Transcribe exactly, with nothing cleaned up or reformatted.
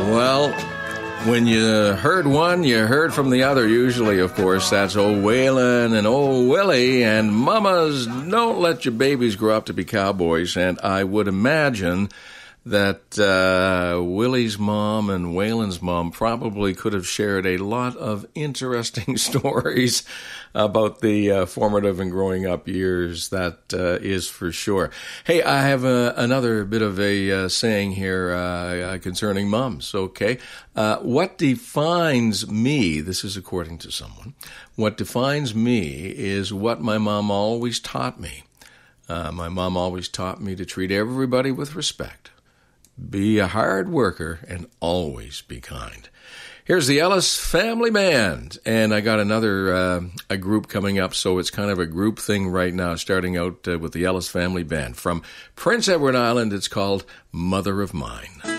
Well, when you heard one, you heard from the other, usually, of course. That's old Waylon and old Willie. And mamas, don't let your babies grow up to be cowboys. And I would imagine that uh, Willie's mom and Waylon's mom probably could have shared a lot of interesting stories about the uh, formative and growing up years. That uh, is for sure. Hey, I have a, another bit of a uh, saying here uh, concerning moms, okay? Uh, what defines me, this is according to someone, what defines me is what my mom always taught me. Uh, my mom always taught me to treat everybody with respect. Be a hard worker and always be kind. Here's the Ellis Family Band, and I got another uh, a group coming up, so it's kind of a group thing right now, starting out uh, with the Ellis Family Band. From Prince Edward Island, it's called Mother of Mine.